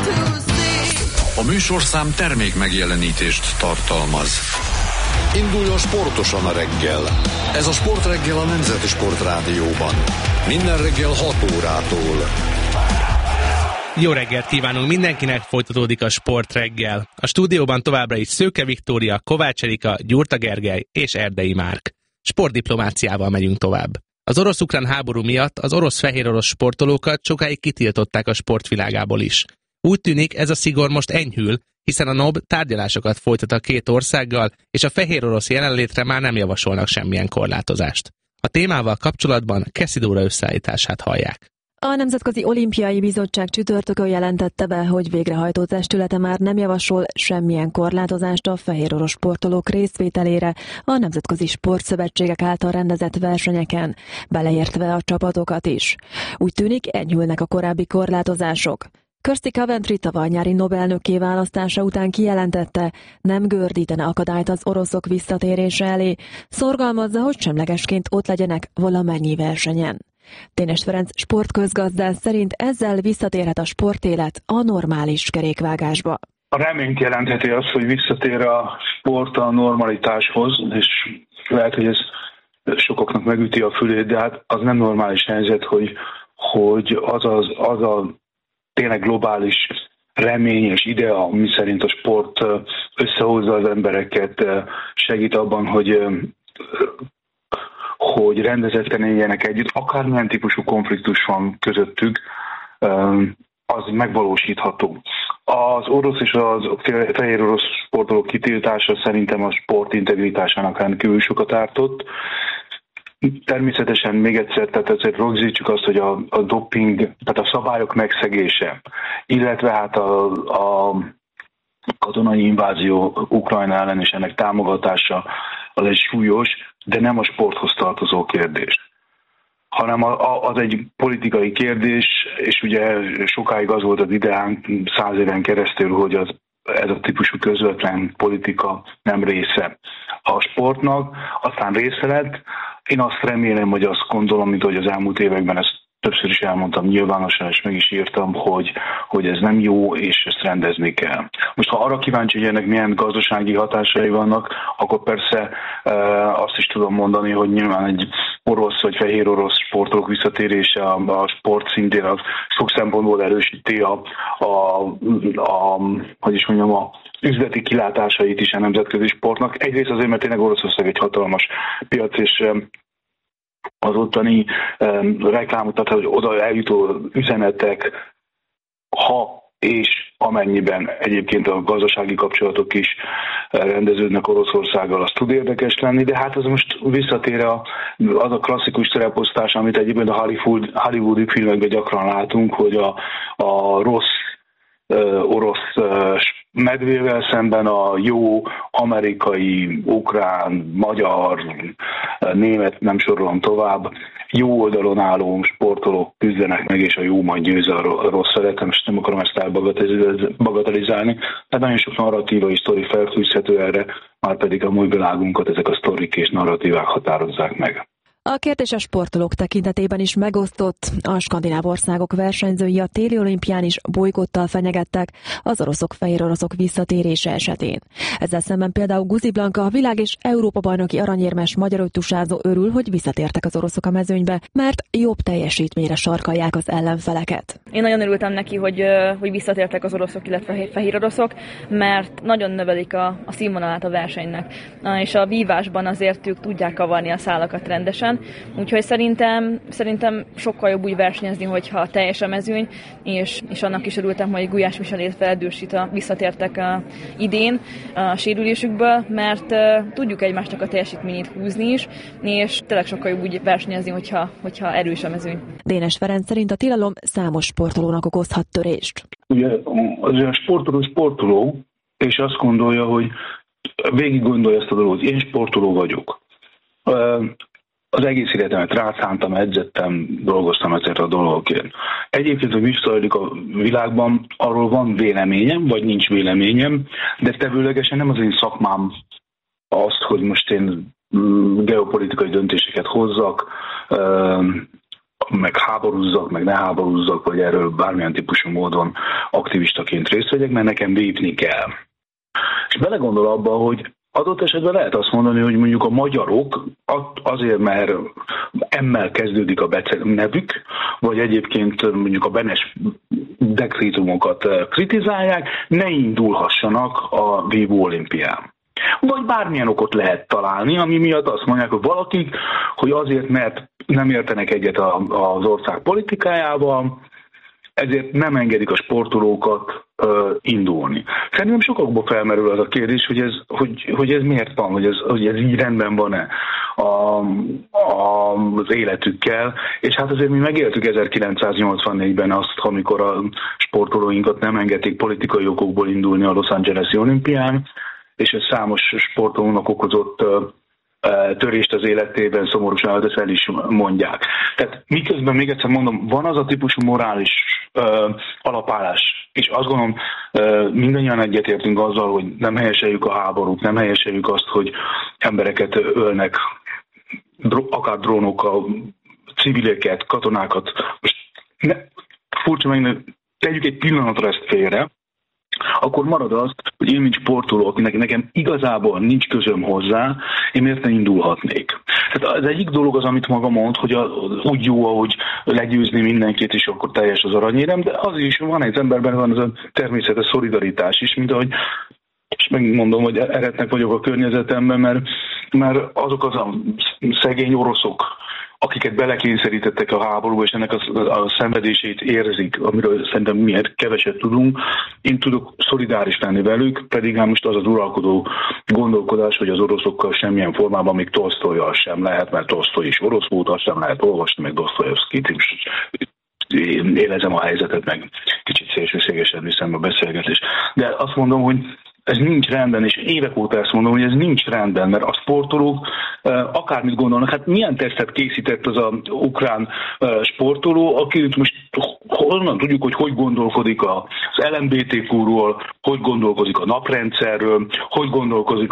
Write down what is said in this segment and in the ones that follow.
A műsorszám termék megjelenítést tartalmaz. Induljon sportosan a reggel. Ez a Sportreggel a Nemzeti Sportrádióban. Minden reggel 6 órától. Jó reggelt kívánunk mindenkinek, folytatódik a Sportreggel. A stúdióban továbbra is Szőke Viktória, Kovács Erika, Gyurta Gergely és Erdei Márk. Sportdiplomáciával megyünk tovább. Az orosz-ukrán háború miatt az orosz-fehérorosz sportolókat sokáig kitiltották a sportvilágából is. Úgy tűnik, ez a szigor most enyhül, hiszen a NOB tárgyalásokat folytat a két országgal, és a fehérorosz jelenlétre már nem javasolnak semmilyen korlátozást. A témával kapcsolatban Keszi Dóra összeállítását hallják. A Nemzetközi Olimpiai Bizottság csütörtökön jelentette be, hogy végrehajtó testülete már nem javasol semmilyen korlátozást a fehérorosz sportolók részvételére a nemzetközi sportszövetségek által rendezett versenyeken, beleértve a csapatokat is. Úgy tűnik, enyhülnek a korábbi korlátozások. Kirsty Coventry tavaly nyári Nobel-nőkké választása után kijelentette, nem gördítene akadályt az oroszok visszatérése elé, szorgalmazza, hogy semlegesként ott legyenek valamennyi versenyen. Dénes Ferenc sportközgazdász szerint ezzel visszatérhet a sportélet a normális kerékvágásba. A reményt jelentheti az, hogy visszatér a sport a normalitáshoz, és lehet, hogy ez sokaknak megüti a fülét, de hát az nem normális helyzet, hogy az a tényleg globális remény és idea, mi szerint a sport összehozza az embereket, segít abban, hogy rendezetten éljenek együtt, akármilyen típusú konfliktus van közöttük, az megvalósítható. Az orosz és az fehérorosz sportolók kitiltása szerintem a sport integritásának rendkívül sokat ártott. Természetesen még egyszer, tehát ezért rögzítsük azt, hogy a doping, tehát a szabályok megszegése, illetve hát a katonai invázió Ukrajna ellen és ennek támogatása az egy súlyos, de nem a sporthoz tartozó kérdés, hanem az egy politikai kérdés, és ugye sokáig az volt az ideánk 100 éven keresztül, hogy ez a típusú közvetlen politika nem része a sportnak, aztán része lett. Én azt remélem, hogy azt gondolom, mint hogy az elmúlt években ezt többször is elmondtam nyilvánosan, és meg is írtam, hogy ez nem jó, és ezt rendezni kell. Most ha arra kíváncsi, hogy ennek milyen gazdasági hatásai vannak, akkor persze azt is tudom mondani, hogy nyilván egy orosz vagy fehér orosz sportolók visszatérése a sport szintén az sok szempontból erősíti a üzleti kilátásait is a nemzetközi sportnak. Egyrészt azért, mert tényleg Oroszország egy hatalmas piac, és az ottani reklámot, hogy oda eljutó üzenetek, ha és amennyiben egyébként a gazdasági kapcsolatok is rendeződnek Oroszországgal, az tud érdekes lenni, de hát az most visszatér az a klasszikus szereposztás, amit egyébként a hollywoodi filmekben gyakran látunk, hogy a rossz orosz medvével szemben a jó amerikai, ukrán, magyar, német, nem sorolom tovább, jó oldalon álló sportolók küzdenek meg, és a jó majd győz a rossz felett, most nem akarom ezt elbagatelizálni, tehát nagyon sok narratíva és sztori felfűzhető erre, már pedig a mai világunkat ezek a sztorik és narratívák határozzák meg. A kérdés a sportolók tekintetében is megosztott. A skandináv országok versenyzői a téli olimpián is bolykottal fenyegettek az oroszok-fehér oroszok visszatérése esetén. Ezzel szemben például Guzi Blanka, a világ és Európa bajnoki aranyérmes magyar öttusázó örül, hogy visszatértek az oroszok a mezőnybe, mert jobb teljesítményre sarkalják az ellenfeleket. Én nagyon örültem neki, hogy visszatértek az oroszok, illetve fehér oroszok, mert nagyon növelik a színvonalát a versenynek. És a vívásban azért ők tudják kavarni a szálakat rendesen. Úgyhogy szerintem sokkal jobb úgy versenyezni, hogyha teljes a mezőny, és annak is örültem, hogy Gulyás Michel, illetve Erdős visszatértek idén a sérülésükből, mert tudjuk egymásnak a teljesítményét húzni is, és tényleg sokkal jobb úgy versenyezni, hogyha erős a mezőny. Dénes Ferenc szerint a tilalom számos sportolónak okozhat törést. Ugye az sportoló, és azt gondolja, hogy végig gondolja ezt a dolgot, én sportoló vagyok. Az egész életemet rászántam, edzettem, dolgoztam ezért a dolgokért. Egyébként, hogy mi zajlik a világban, arról van véleményem, vagy nincs véleményem, de tevőlegesen nem az én szakmám azt, hogy most én geopolitikai döntéseket hozzak, meg háborúzzak, meg ne háborúzzak, vagy erről bármilyen típusú módon aktivistaként részt vegyek, mert nekem vívni kell. És belegondol abba, hogy adott esetben lehet azt mondani, hogy mondjuk a magyarok azért, mert emmel kezdődik a nevük, vagy egyébként mondjuk a Benes dekrétumokat kritizálják, ne indulhassanak a vívó olimpián. Vagy bármilyen okot lehet találni, ami miatt azt mondják, hogy valakik, hogy azért, mert nem értenek egyet az ország politikájával, ezért nem engedik a sportolókat indulni. Szerintem sokakból felmerül az a kérdés, hogy ez miért van, hogy ez így rendben van-e az életükkel, és hát azért mi megéltük 1984-ben azt, amikor a sportolóinkat nem engedték politikai okokból indulni a Los Angeles-i olimpián, és ez számos sportolónak okozott törést az életében, szomorúságot, ezt el is mondják. Tehát miközben, még egyszer mondom, van az a típusú morális alapállás, és azt gondolom, mindannyian egyetértünk azzal, hogy nem helyeseljük a háborút, nem helyeseljük azt, hogy embereket ölnek, akár drónokkal, civileket, katonákat. Most furcsa meg, tegyük egy pillanatra ezt félre, akkor marad az, hogy én, mint sportoló, akinek nekem igazából nincs közöm hozzá, én miért ne indulhatnék. Tehát az egyik dolog az, amit maga mond, hogy úgy jó, ahogy legyőzni mindenkit, és akkor teljes az aranyérem, de az is van, egy emberben van az a természetes szolidaritás is, mint ahogy, és megmondom, hogy eretnek vagyok a környezetemben, mert azok az a szegény oroszok, akiket belekényszerítettek a háborúba, és ennek a szenvedését érzik, amiről szerintem miért keveset tudunk. Én tudok szolidáris lenni velük, pedig hát most az az uralkodó gondolkodás, hogy az oroszokkal semmilyen formában, még Tolsztojjal sem lehet, mert Tolsztoj is orosz volt, azt sem lehet olvasni, meg Dosztojevszkit is. Én élezem a helyzetet, meg kicsit szélsőségesen viszem a beszélgetést. De azt mondom, hogy ez nincs rendben, és évek óta ezt mondom, hogy ez nincs rendben, mert a sportolók akármit gondolnak. Hát milyen tesztet készített az ukrán sportoló, akiről most honnan tudjuk, hogy gondolkodik az LMBTQ-ról, hogy gondolkozik a naprendszerről, hogy gondolkozik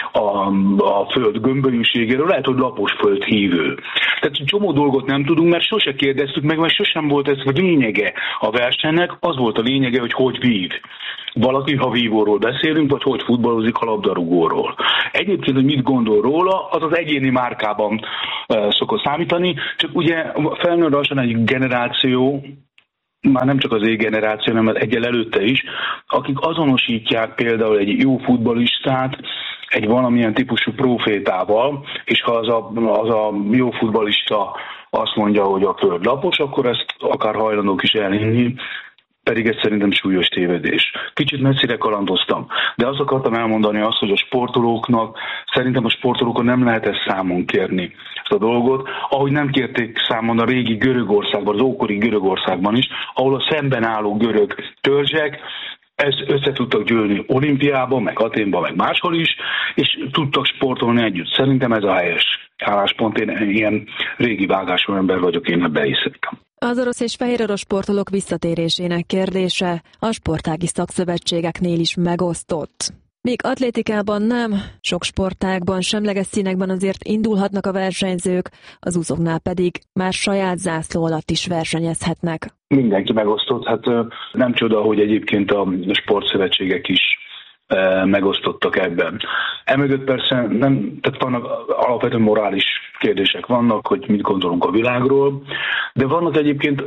a föld gömbölyűségéről, lehet, hogy lapos földhívő. Tehát csomó dolgot nem tudunk, mert sose kérdeztük meg, mert sosem volt ez a lényege a versenynek, az volt a lényege, hogy vív. Valaki, ha vívóról beszélünk, vagy hogy futballozik a labdarúgóról. Egyébként, hogy mit gondol róla, az az egyéni márkában szokott számítani, csak ugye felnő lassan egy generáció, már nem csak az generáció, hanem egyel előtte is, akik azonosítják például egy jó futballistát egy valamilyen típusú profétával, és ha az a jó futballista azt mondja, hogy a föld lapos, akkor ezt akár hajlandók is elhinni, pedig ez szerintem súlyos tévedés. Kicsit messzire kalandoztam, de azt akartam elmondani azt, hogy szerintem a sportolókon nem lehet ezt számon kérni, ezt a dolgot, ahogy nem kérték számon a régi Görögországban, az ókori Görögországban is, ahol a szemben álló görög törzsek ezt össze tudtak gyűlni olimpiában, meg Athénban, meg máshol is, és tudtak sportolni együtt. Szerintem ez a helyes álláspont. Én ilyen régi vágású ember vagyok, én ebbe hiszek. Az orosz és fehér sportolók visszatérésének kérdése a sportági szakszövetségeknél is megosztott. Míg atlétikában nem, sok sportágban, semleges színekben azért indulhatnak a versenyzők, az úszóknál pedig már saját zászló alatt is versenyezhetnek. Mindenki megosztott, hát nem csoda, hogy egyébként a sportszövetségek is megosztottak ebben. Emögött persze tehát vannak alapvetően morális kérdések vannak, hogy mit gondolunk a világról, de vannak egyébként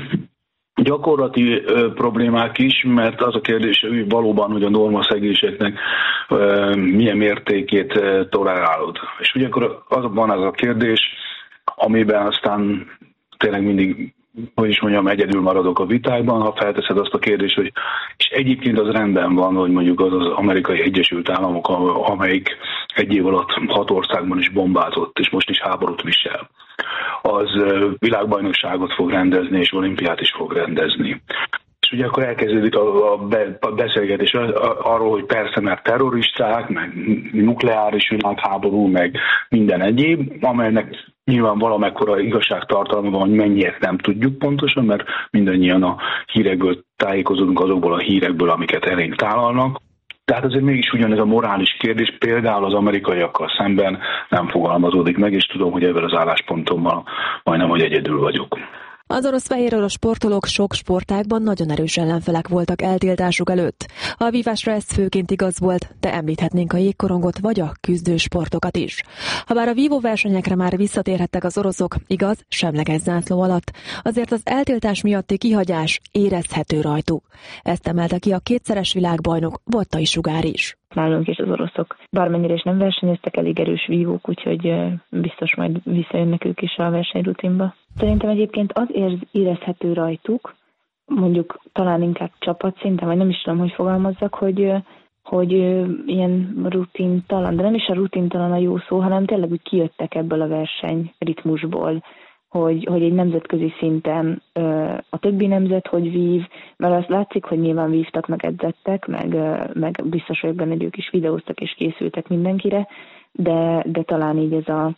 gyakorlati problémák is, mert az a kérdés, hogy valóban, hogy a normaszegéseknek milyen mértékét tolerálod. És ugye akkor van az a kérdés, amiben aztán tényleg mindig, hogy is mondjam, egyedül maradok a vitákban, ha felteszed azt a kérdést, hogy és egyébként az rendben van, hogy mondjuk az Amerikai Egyesült Államok, amelyik egy év alatt 6 országban is bombázott, és most is háborút visel, az világbajnokságot fog rendezni, és olimpiát is fog rendezni. És ugye akkor elkezdődik a beszélgetés arról, hogy persze, mert terroristák, meg nukleáris világháború, meg minden egyéb, amelynek nyilván valamekkora igazságtartalma van, hogy mennyiért nem tudjuk pontosan, mert mindannyian a hírekből tájékozódunk, azokból a hírekből, amiket elénk tálalnak. Tehát azért mégis ugyanez a morális kérdés például az amerikaiakkal szemben nem fogalmazódik meg, és tudom, hogy ebben az álláspontommal majdnem, hogy egyedül vagyok. Az orosz-fehérorosz sportolók sok sportágban nagyon erős ellenfelek voltak eltiltásuk előtt. A vívásra ez főként igaz volt, de említhetnénk a jégkorongot vagy a küzdő sportokat is. Habár a vívóversenyekre már visszatérhettek az oroszok, igaz, semleges zászló alatt, azért az eltiltás miatti kihagyás érezhető rajtuk. Ezt emelte ki a kétszeres világbajnok Bottai Sugár is. Nálunk is az oroszok bármennyire is nem versenyeztek, elég erős vívók, úgyhogy biztos majd visszajönnek ők is a versenyrutinba. Szerintem egyébként az érezhető rajtuk, mondjuk talán inkább csapatszinten, vagy nem is tudom, hogy fogalmazzak, hogy ilyen rutintalan, de nem is a rutintalan a jó szó, hanem tényleg úgy kijöttek ebből a versenyritmusból, hogy egy nemzetközi szinten a többi nemzet hogy vív, mert azt látszik, hogy nyilván vívtak, meg edzettek, meg biztos vagyok benne, hogy ők is videóztak és készültek mindenkire, de talán így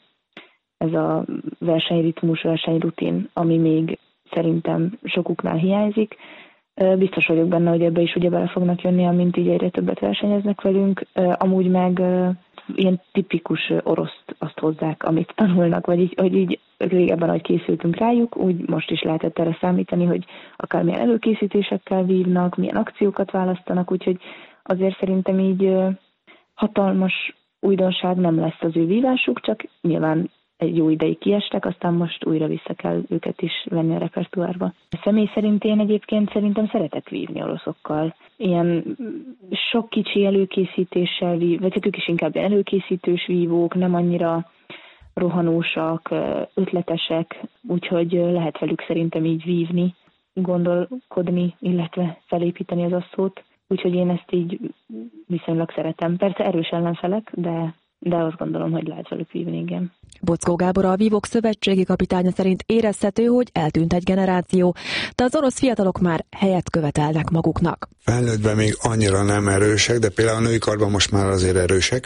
ez a versenyritmus, versenyrutin, ami még szerintem sokuknál hiányzik. Biztos vagyok benne, hogy ebbe is ugye bele fognak jönni, amint így egyre többet versenyeznek velünk. Amúgy meg ilyen tipikus oroszt azt hozzák, amit tanulnak, vagy hogy így régebben, ahogy készültünk rájuk, úgy most is lehetett erre számítani, hogy akármilyen előkészítésekkel vívnak, milyen akciókat választanak, úgyhogy azért szerintem így hatalmas újdonság nem lesz az ő vívásuk, csak nyilván egy jó ideig kiestek, aztán most újra vissza kell őket is venni a repertoárba. Személy szerint én egyébként szerintem szeretek vívni oroszokkal. Ilyen sok kicsi előkészítéssel vagy ők is inkább előkészítős vívók, nem annyira rohanósak, ötletesek, úgyhogy lehet velük szerintem így vívni, gondolkodni, illetve felépíteni az asszót. Úgyhogy én ezt így viszonylag szeretem. Persze erős ellenfelek, de azt gondolom, hogy lehet velük vívni, igen. Bockó Gábor, a Vívók szövetségi kapitánya szerint érezhető, hogy eltűnt egy generáció, de az orosz fiatalok már helyet követelnek maguknak. Felnőttben még annyira nem erősek, de például a női karban most már azért erősek.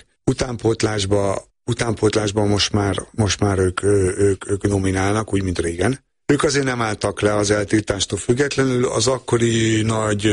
Utánpótlásban most már ők nominálnak, úgy, mint régen. Ők azért nem álltak le az eltiltástól függetlenül, az akkori nagy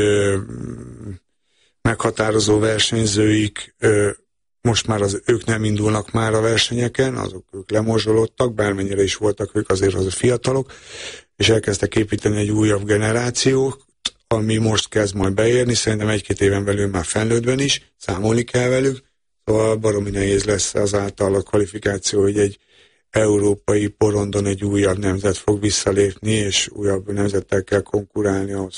meghatározó versenyzőik most már ők nem indulnak már a versenyeken, ők lemorzsolódtak, bármennyire is voltak ők azért az fiatalok, és elkezdtek építeni egy újabb generációt, ami most kezd majd beérni, szerintem 1-2 éven belül már felnőttben is, számolni kell velük, szóval baromi nehéz lesz azáltal a kvalifikáció, hogy egy európai porondon egy újabb nemzet fog visszalépni, és újabb nemzettel kell konkurálni ahhoz,